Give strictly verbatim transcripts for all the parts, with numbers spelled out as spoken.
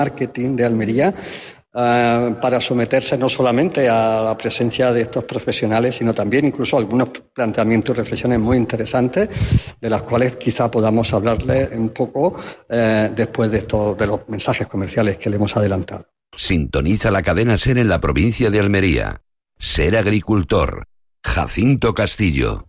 Marketing de Almería, Uh, para someterse no solamente a la presencia de estos profesionales, sino también incluso algunos planteamientos y reflexiones muy interesantes, de las cuales quizá podamos hablarles un poco uh, después de, esto, de los mensajes comerciales que le hemos adelantado. Sintoniza la cadena SER en la provincia de Almería. Ser agricultor. Jacinto Castillo.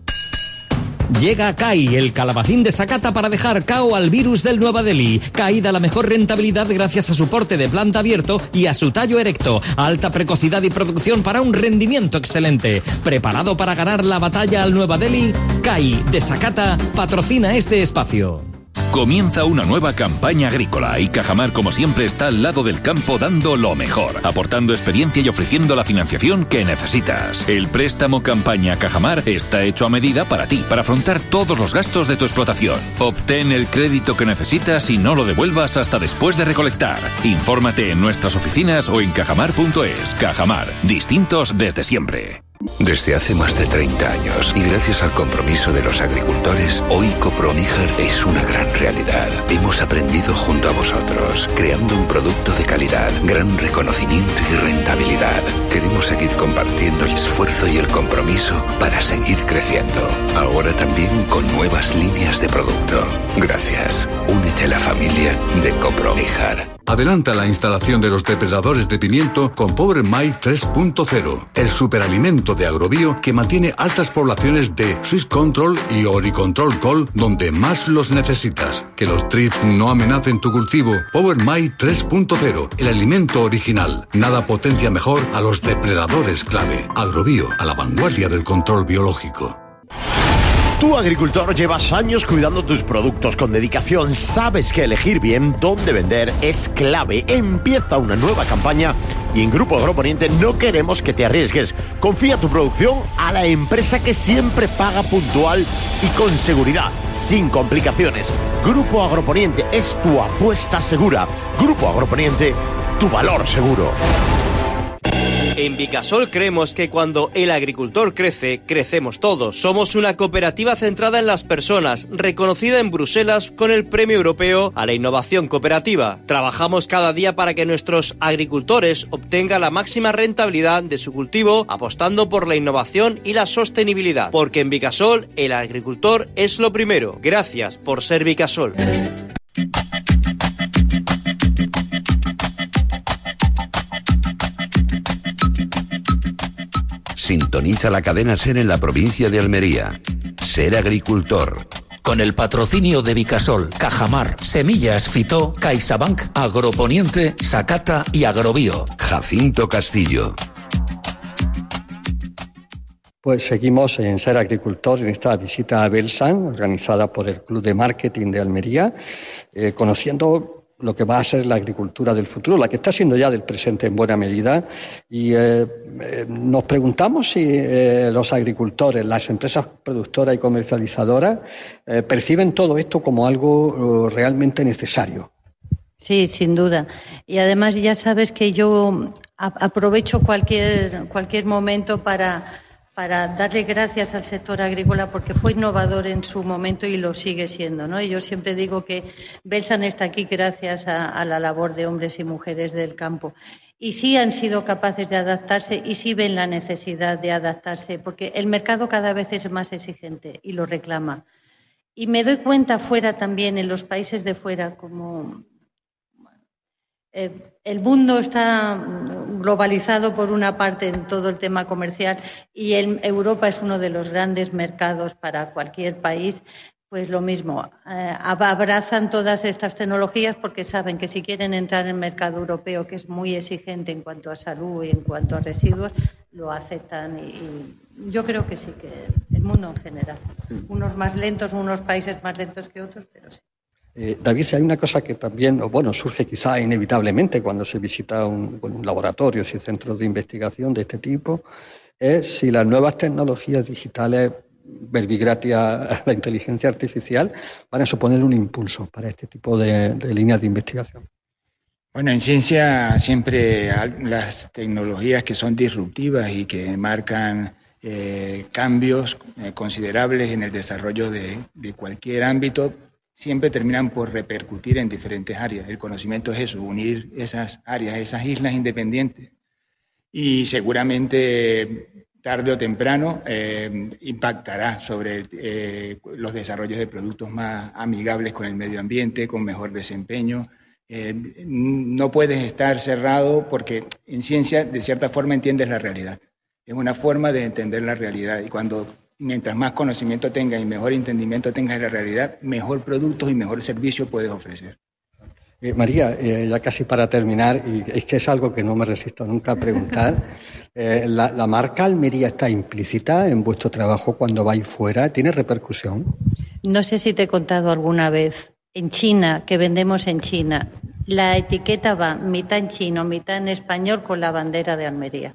Llega C A I, el calabacín de Sakata para dejar cao al virus del Nueva Delhi. C A I da la mejor rentabilidad gracias a su porte de planta abierto y a su tallo erecto. Alta precocidad y producción para un rendimiento excelente. ¿Preparado para ganar la batalla al Nueva Delhi? C A I de Sakata patrocina este espacio. Comienza una nueva campaña agrícola y Cajamar, como siempre, está al lado del campo dando lo mejor, aportando experiencia y ofreciendo la financiación que necesitas. El préstamo campaña Cajamar está hecho a medida para ti, para afrontar todos los gastos de tu explotación. Obtén el crédito que necesitas y no lo devuelvas hasta después de recolectar. Infórmate en nuestras oficinas o en cajamar punto es. Cajamar, distintos desde siempre. Desde hace más de treinta años y gracias al compromiso de los agricultores, hoy Coproníjar es una gran realidad. Hemos aprendido junto a vosotros, creando un producto de calidad, gran reconocimiento y rentabilidad. Queremos seguir compartiendo el esfuerzo y el compromiso para seguir creciendo. Ahora también con nuevas líneas de producto. Gracias. Únete a la familia de Coproníjar. Adelanta la instalación de los depredadores de pimiento con Power My tres punto cero, el superalimento de Agrobio que mantiene altas poblaciones de Swiss Control y Oricontrol Col donde más los necesitas. Que los trips no amenacen tu cultivo. Power My tres punto cero, el alimento original. Nada potencia mejor a los depredadores clave. Agrobio, a la vanguardia del control biológico. Tú, agricultor, llevas años cuidando tus productos con dedicación. Sabes que elegir bien dónde vender es clave. Empieza una nueva campaña y en Grupo Agroponiente no queremos que te arriesgues. Confía tu producción a la empresa que siempre paga puntual y con seguridad, sin complicaciones. Grupo Agroponiente es tu apuesta segura. Grupo Agroponiente, tu valor seguro. En Vicasol creemos que cuando el agricultor crece, crecemos todos. Somos una cooperativa centrada en las personas, reconocida en Bruselas con el Premio Europeo a la Innovación Cooperativa. Trabajamos cada día para que nuestros agricultores obtengan la máxima rentabilidad de su cultivo, apostando por la innovación y la sostenibilidad. Porque en Vicasol, el agricultor es lo primero. Gracias por ser Vicasol. Sintoniza la cadena SER en la provincia de Almería. Ser agricultor. Con el patrocinio de Vicasol, Cajamar, Semillas Fitó, CaixaBank, Agroponiente, Sakata y Agrobio. Jacinto Castillo. Pues seguimos en Ser Agricultor en esta visita a Belsan, organizada por el Club de Marketing de Almería, eh, conociendo lo que va a ser la agricultura del futuro, la que está siendo ya del presente en buena medida. Y eh, eh, nos preguntamos si eh, los agricultores, las empresas productoras y comercializadoras, eh, perciben todo esto como algo eh, realmente necesario. Sí, sin duda. Y además ya sabes que yo aprovecho cualquier, cualquier momento para... para darle gracias al sector agrícola porque fue innovador en su momento y lo sigue siendo, ¿no? Y yo siempre digo que Belsan está aquí gracias a, a la labor de hombres y mujeres del campo. Y sí han sido capaces de adaptarse y sí ven la necesidad de adaptarse porque el mercado cada vez es más exigente y lo reclama. Y me doy cuenta fuera también, en los países de fuera, como... Eh, el mundo está globalizado por una parte en todo el tema comercial y el, Europa es uno de los grandes mercados para cualquier país, pues lo mismo, eh, abrazan todas estas tecnologías porque saben que si quieren entrar en el mercado europeo, que es muy exigente en cuanto a salud y en cuanto a residuos, lo aceptan y, y yo creo que sí, que el mundo en general, unos más lentos, unos países más lentos que otros, pero sí. Eh, David, hay una cosa que también, bueno, surge quizá inevitablemente cuando se visita un, bueno, un laboratorio y centros de investigación de este tipo, es si las nuevas tecnologías digitales, verbigracia a la inteligencia artificial, van a suponer un impulso para este tipo de, de líneas de investigación. Bueno, en ciencia siempre las tecnologías que son disruptivas y que marcan eh, cambios eh, considerables en el desarrollo de, de cualquier ámbito, siempre terminan por repercutir en diferentes áreas. El conocimiento es eso, unir esas áreas, esas islas independientes. Y seguramente tarde o temprano eh, impactará sobre eh, los desarrollos de productos más amigables con el medio ambiente, con mejor desempeño. Eh, no puedes estar cerrado porque en ciencia de cierta forma entiendes la realidad. Es una forma de entender la realidad y cuando mientras más conocimiento tengas y mejor entendimiento tengas de la realidad, mejor productos y mejor servicio puedes ofrecer. Eh, María, eh, ya casi para terminar, y es que es algo que no me resisto nunca a preguntar, eh, la, ¿la marca Almería está implícita en vuestro trabajo cuando vais fuera? ¿Tiene repercusión? No sé si te he contado alguna vez, en China, que vendemos en China, la etiqueta va mitad en chino, mitad en español con la bandera de Almería.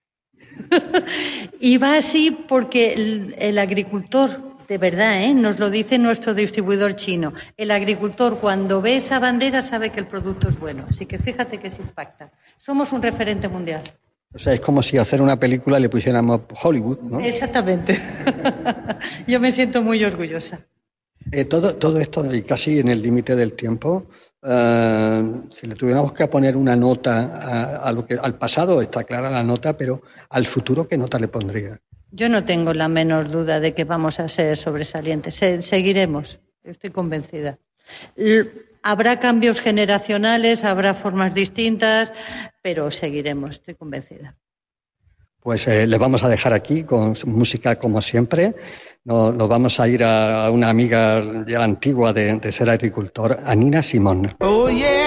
Y va así porque el, el agricultor, de verdad, ¿eh? Nos lo dice nuestro distribuidor chino, el agricultor cuando ve esa bandera sabe que el producto es bueno, así que fíjate que se impacta. Somos un referente mundial. O sea, es como si hacer una película le pusiéramos Hollywood, ¿no? Exactamente. Yo me siento muy orgullosa. Eh, todo, todo esto, y casi en el límite del tiempo, uh, si le tuviéramos que poner una nota a, a lo que, al pasado, está clara la nota, pero al futuro, ¿qué nota le pondría? Yo no tengo la menor duda de que vamos a ser sobresalientes. Se, seguiremos, estoy convencida. L- habrá cambios generacionales, habrá formas distintas, pero seguiremos, estoy convencida. Pues eh, le vamos a dejar aquí con música como siempre. Nos, nos vamos a ir a, a una amiga ya antigua de, de ser agricultor, a Nina Simone. Oh, yeah.